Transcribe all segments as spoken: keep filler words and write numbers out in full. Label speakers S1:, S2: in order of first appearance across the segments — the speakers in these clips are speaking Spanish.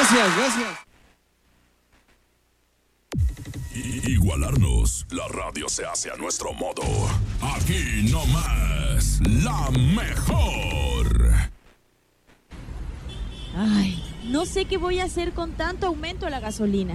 S1: Gracias, gracias.
S2: Igualarnos, la radio se hace a nuestro modo. Aquí no más, la mejor.
S3: Ay, no sé qué voy a hacer con tanto aumento de la gasolina.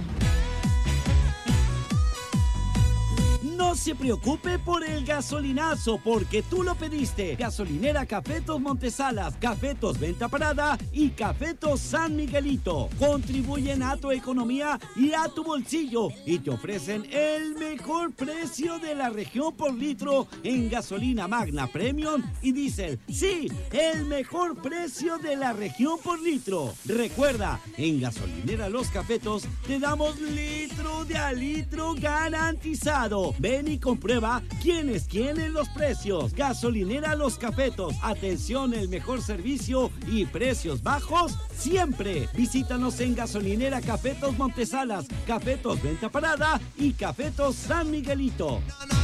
S4: No se preocupe por el gasolinazo, porque tú lo pediste. Gasolinera Cafetos Montesalas, Cafetos Venta Parada y Cafetos San Miguelito. Contribuyen a tu economía y a tu bolsillo y te ofrecen el mejor precio de la región por litro en gasolina Magna Premium y Diesel. Sí, el mejor precio de la región por litro. Recuerda, en Gasolinera Los Cafetos te damos litro de a litro garantizado. Ven y comprueba quién es quién en los precios. Gasolinera Los Cafetos. Atención, el mejor servicio y precios bajos siempre. Visítanos en Gasolinera Cafetos Montesalas, Cafetos Venta Parada y Cafetos San Miguelito.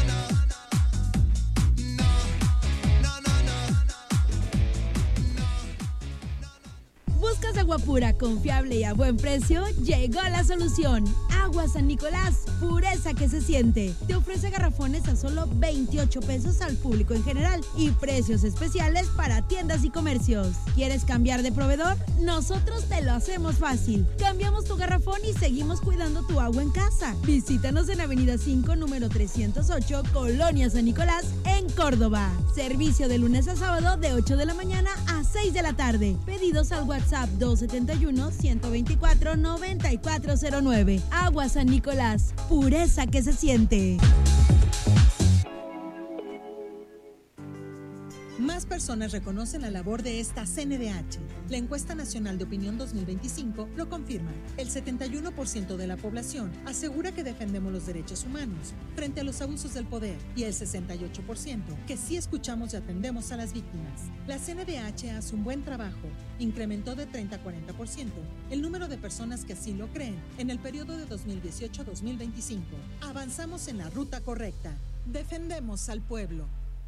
S5: ¿Buscas agua pura, confiable y a buen precio? Llegó la solución. Agua San Nicolás, pureza que se siente. Te ofrece garrafones a solo veintiocho pesos al público en general y precios especiales para tiendas y comercios. ¿Quieres cambiar de proveedor? Nosotros te lo hacemos fácil. Cambiamos tu garrafón y seguimos cuidando tu agua en casa. Visítanos en Avenida cinco, número trescientos ocho, Colonia San Nicolás, en Córdoba. Servicio de lunes a sábado de ocho de la mañana a seis de la tarde. Pedidos al WhatsApp dos siete uno, uno dos cuatro, nueve cuatro cero nueve. Agua San Nicolás, pureza que se siente.
S6: Más personas reconocen la labor de esta C N D H. La encuesta nacional de opinión dos mil veinticinco lo confirma. El setenta y uno por ciento de la población asegura que defendemos los derechos humanos frente a los abusos del poder y el sesenta y ocho por ciento que sí escuchamos y atendemos a las víctimas. La C N D H hace un buen trabajo. Incrementó de treinta a cuarenta por ciento el número de personas que así lo creen en el periodo de dos mil dieciocho a dos mil veinticinco. Avanzamos en la ruta correcta. Defendemos al pueblo.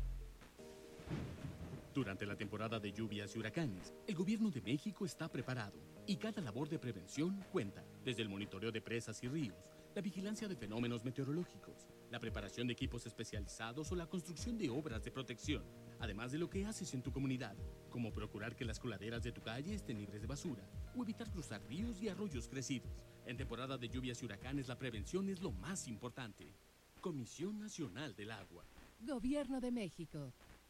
S7: Durante la temporada de lluvias y huracanes, el gobierno de México está preparado y cada labor de prevención cuenta, desde el monitoreo de presas y ríos, la vigilancia de fenómenos meteorológicos, la preparación de equipos especializados o la construcción de obras de protección, además de lo que haces en tu comunidad, como procurar que las coladeras de tu calle estén libres de basura o evitar cruzar ríos y arroyos crecidos. En temporada de lluvias y huracanes, la prevención es lo más importante. Comisión Nacional del Agua.
S8: Gobierno de México.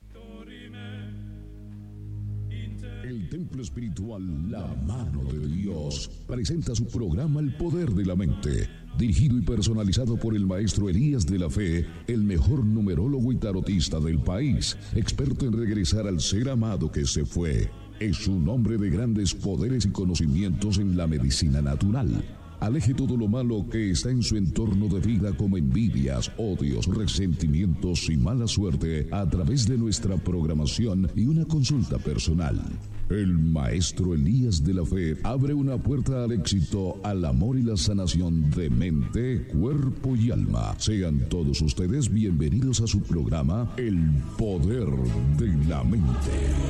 S2: El templo espiritual La Mano de Dios presenta su programa El Poder de la Mente, dirigido y personalizado por el maestro Elías de la Fe, el mejor numerólogo y tarotista del país, experto en regresar al ser amado que se fue. Es un hombre de grandes poderes y conocimientos en la medicina natural. Aleje todo lo malo que está en su entorno de vida, como envidias, odios, resentimientos y mala suerte, a través de nuestra programación y una consulta personal. El maestro Elías de la Fe abre una puerta al éxito, al amor y la sanación de mente, cuerpo y alma. Sean todos ustedes bienvenidos a su programa El Poder de la Mente.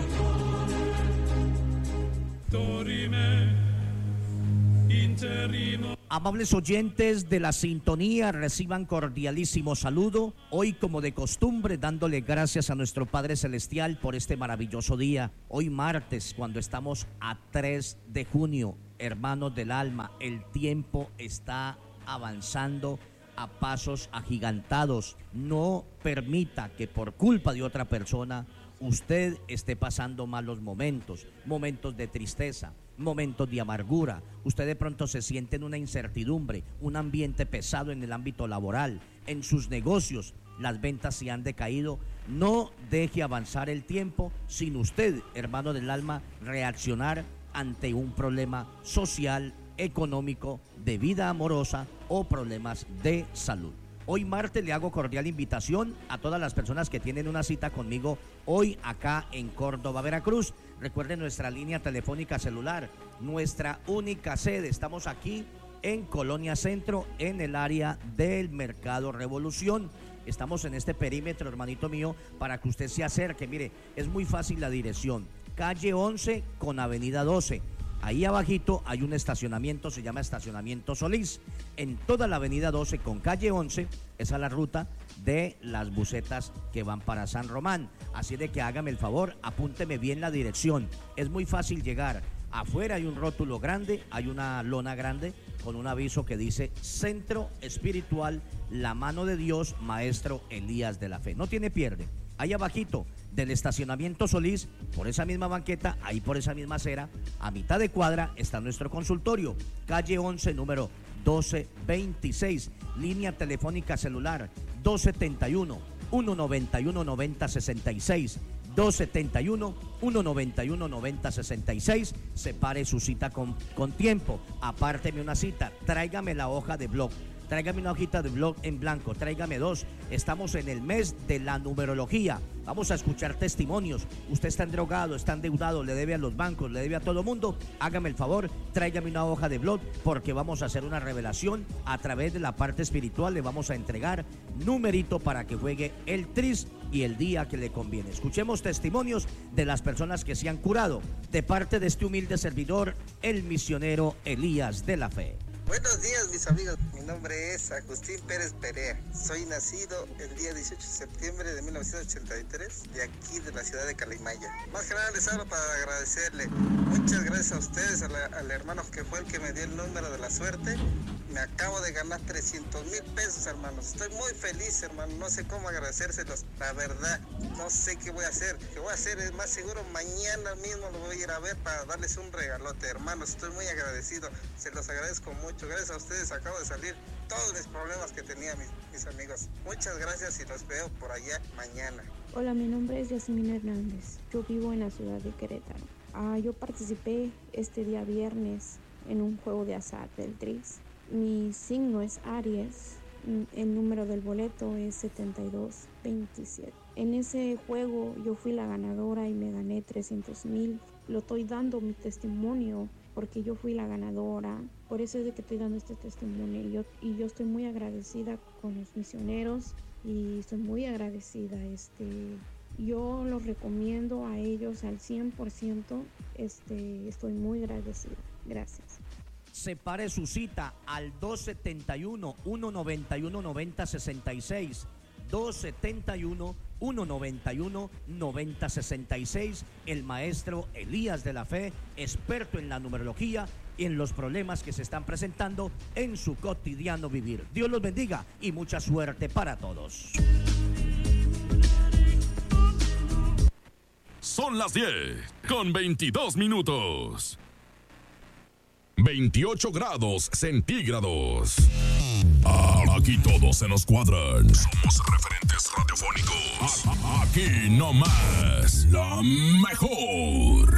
S9: Amables oyentes de la sintonía, reciban cordialísimo saludo. Hoy, como de costumbre, dándole gracias a nuestro Padre Celestial por este maravilloso día. Hoy martes, cuando estamos a tres de junio, hermanos del alma, el tiempo está avanzando a pasos agigantados. No permita que por culpa de otra persona usted esté pasando malos momentos, momentos de tristeza, momentos de amargura. Usted de pronto se siente en una incertidumbre, un ambiente pesado en el ámbito laboral, en sus negocios, las ventas se han decaído. No deje avanzar el tiempo sin usted, hermano del alma, reaccionar ante un problema social, económico, de vida amorosa o problemas de salud. Hoy martes le hago cordial invitación a todas las personas que tienen una cita conmigo hoy acá en Córdoba, Veracruz. Recuerden nuestra línea telefónica celular, nuestra única sede. Estamos aquí en Colonia Centro, en el área del Mercado Revolución. Estamos en este perímetro, hermanito mío, para que usted se acerque. Mire, es muy fácil la dirección. Calle once con avenida doce. Ahí abajito hay un estacionamiento, se llama Estacionamiento Solís, en toda la avenida doce con calle once, esa es la ruta de las busetas que van para San Román. Así de que hágame el favor, apúnteme bien la dirección, es muy fácil llegar. Afuera hay un rótulo grande, hay una lona grande con un aviso que dice Centro Espiritual La Mano de Dios, Maestro Elías de la Fe. No tiene pierde. Ahí abajito del estacionamiento Solís, por esa misma banqueta, ahí por esa misma acera, a mitad de cuadra está nuestro consultorio, calle once, número doce veintiséis, línea telefónica celular dos setenta y uno, ciento noventa y uno, noventa sesenta y seis, dos setenta y uno, ciento noventa y uno, noventa sesenta y seis. Separe su cita con, con tiempo, apárteme una cita, tráigame la hoja de blog. Tráigame una hojita de blog en blanco, tráigame dos. Estamos en el mes de la numerología. Vamos a escuchar testimonios. Usted está endrogado, está endeudado, le debe a los bancos, le debe a todo mundo. Hágame el favor, tráigame una hoja de blog porque vamos a hacer una revelación a través de la parte espiritual. Le vamos a entregar numerito para que juegue el tris y el día que le conviene. Escuchemos testimonios de las personas que se han curado de parte de este humilde servidor, el misionero Elías de la Fe.
S1: Buenos días, mis amigos. Mi nombre es Agustín Pérez Perea. Soy nacido el día dieciocho de septiembre de mil novecientos ochenta y tres de aquí de la ciudad de Calimaya. Más que nada les hablo para agradecerle. Muchas gracias a ustedes, a la, al hermano que fue el que me dio el número de la suerte. Me acabo de ganar trescientos mil pesos, hermanos. Estoy muy feliz, hermano. No sé cómo agradecérselos. La verdad, no sé qué voy a hacer. ¿Qué voy a hacer? Es más seguro mañana mismo lo voy a ir a ver para darles un regalote, hermanos. Estoy muy agradecido. Se los agradezco mucho. Gracias a ustedes acabo de salir todos los problemas que tenía mis, mis amigos. Muchas gracias y los veo por allá mañana.
S10: Hola, mi nombre es Yasmina Hernández. Yo vivo en la ciudad de Querétaro. Ah, yo participé este día viernes en un juego de azar del tris. Mi signo es Aries. El número del boleto es setenta y dos veintisiete. En ese juego yo fui la ganadora y me gané trescientos mil. Lo estoy dando mi testimonio porque yo fui la ganadora. Por eso es de que estoy dando este testimonio. Y yo, y yo estoy muy agradecida con los misioneros y estoy muy agradecida. Este, yo los recomiendo a ellos al cien por ciento. Este, estoy muy agradecida. Gracias.
S9: Separe su cita al dos setenta y uno, ciento noventa y uno, noventa sesenta y seis. dos setenta y uno, ciento noventa y uno, noventa sesenta y seis. El maestro Elías de la Fe, experto en la numerología y en los problemas que se están presentando en su cotidiano vivir. Dios los bendiga y mucha suerte para todos.
S2: Son las diez con veintidós minutos. veintiocho grados centígrados. Aquí todos se nos cuadran. Somos referentes radiofónicos. Aquí nomás, la mejor.